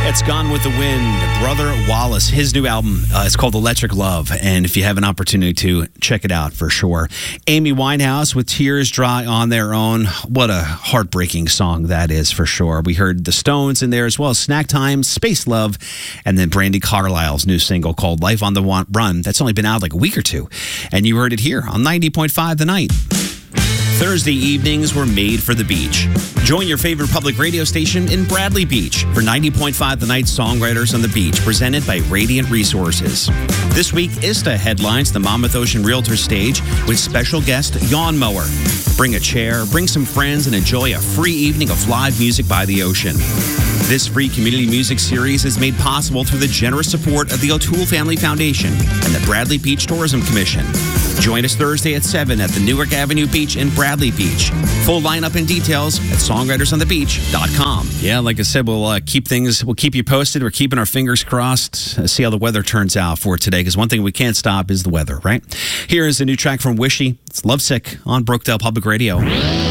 It's Gone with the Wind. Brother Wallace, his new album is called Electric Love, and if you have an opportunity to, check it out for sure. Amy Winehouse with Tears Dry on Their Own. What a heartbreaking song that is for sure. We heard the Stones in there as well as Snack Time, Space Love, and then Brandi Carlile's new single called Life on the Run. That's only been out like a week or two, and you heard it here on 90.5 The Night. Thursday evenings were made for the beach. Join your favorite public radio station in Bradley Beach for 90.5 The Night Songwriters on the Beach, presented by Radiant Resources. This week, ISTA headlines the Monmouth Ocean Realtors stage with special guest Yawn Mower. Bring a chair, bring some friends, and enjoy a free evening of live music by the ocean. This free community music series is made possible through the generous support of the O'Toole Family Foundation and the Bradley Beach Tourism Commission. Join us Thursday at 7 at the Newark Avenue Beach in Bradley Beach. Full lineup and details at songwritersonthebeach.com. Yeah, like I said, we'll keep you posted. We're keeping our fingers crossed. See how the weather turns out for today, because one thing we can't stop is the weather, right? Here is a new track from Wishy. It's Lovesick on Brookdale Public Radio.